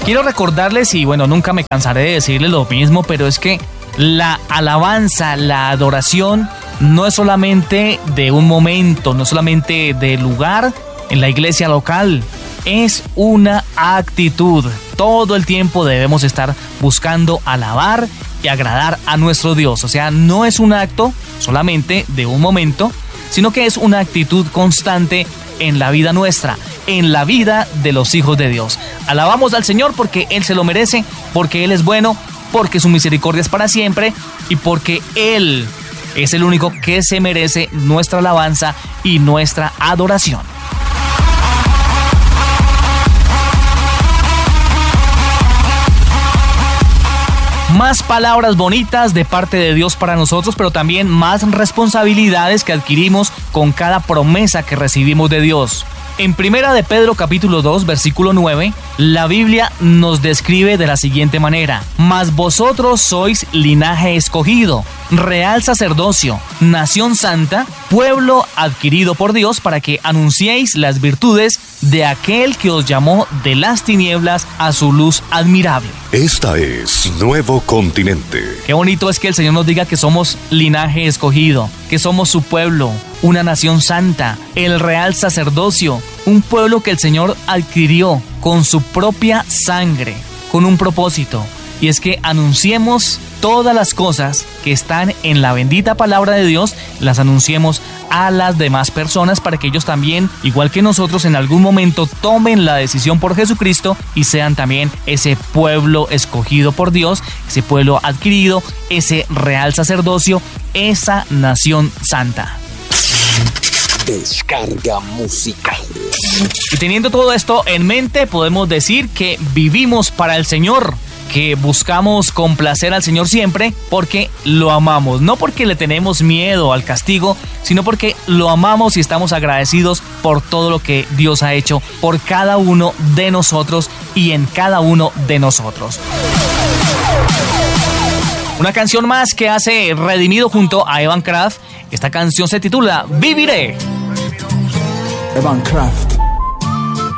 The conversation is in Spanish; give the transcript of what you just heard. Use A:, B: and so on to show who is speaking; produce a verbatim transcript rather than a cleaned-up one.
A: Quiero recordarles, y bueno, nunca me cansaré de decirles lo mismo, pero es que la alabanza, la adoración, no es solamente de un momento, no es solamente de lugar en la iglesia local, es una actitud. Todo el tiempo debemos estar buscando alabar y agradar a nuestro Dios. O sea, no es un acto solamente de un momento, sino que es una actitud constante en la vida nuestra, en la vida de los hijos de Dios. Alabamos al Señor porque Él se lo merece, porque Él es bueno, porque su misericordia es para siempre y porque Él es el único que se merece nuestra alabanza y nuestra adoración. Más palabras bonitas de parte de Dios para nosotros, pero también más responsabilidades que adquirimos con cada promesa que recibimos de Dios. En Primera de Pedro capítulo dos, versículo nueve, la Biblia nos describe de la siguiente manera: mas vosotros sois linaje escogido, real sacerdocio, nación santa, pueblo adquirido por Dios, para que anunciéis las virtudes de aquel que os llamó de las tinieblas a su luz admirable.
B: Esta es Nuevo Continente.
A: Qué bonito es que el Señor nos diga que somos linaje escogido, que somos su pueblo, una nación santa, el real sacerdocio, un pueblo que el Señor adquirió con su propia sangre, con un propósito, y es que anunciemos todas las cosas que están en la bendita palabra de Dios, las anunciemos a las demás personas para que ellos también, igual que nosotros, en algún momento tomen la decisión por Jesucristo y sean también ese pueblo escogido por Dios, ese pueblo adquirido, ese real sacerdocio, esa nación santa.
C: Descarga musical.
A: Y teniendo todo esto en mente, podemos decir que vivimos para el Señor, que buscamos complacer al Señor siempre porque lo amamos, no porque le tenemos miedo al castigo, sino porque lo amamos y estamos agradecidos por todo lo que Dios ha hecho por cada uno de nosotros y en cada uno de nosotros. Una canción más que hace Redimido junto a Evan Craft. Esta canción se titula Viviré.
D: Evan Craft.